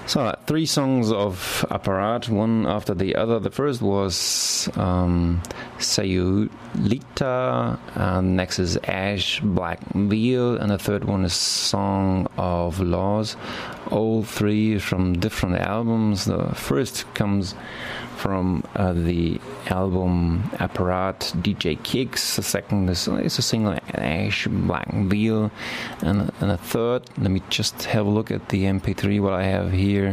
So, three songs of Apparat, one after the other. The first was Sayulita, and next is Ash, Black Veil, and the third one is Song of Laws. All three from different albums. The first comes from the album Apparat DJ Kicks. The second is a single, Ash, Black Veil, and a third, let me just have a look at the MP3 what I have here,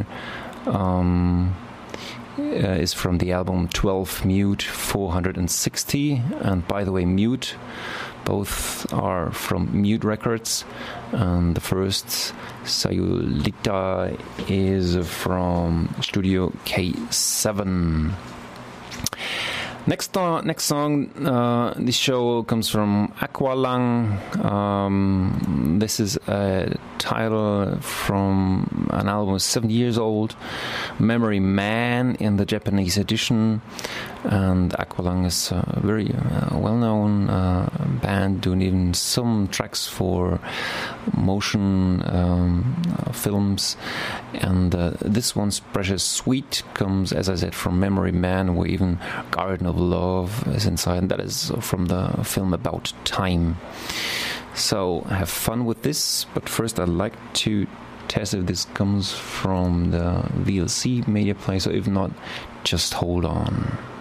is from the album 12 Mute 460. And by the way, Mute, both are from Mute Records, and the first, Sayulita, is from Studio K7. Next song, this show comes from Aqualung. This is a title from an album 7 years old, Memory Man in the Japanese edition. And Aqualung is a very well-known band, doing even some tracks for motion films. And this one's Precious Sweet comes, as I said, from Memory Man, where even Garden of Love is inside, and that is from the film About Time. So have fun with this, but first I'd like to test if this comes from the VLC media player, so if not, just hold on.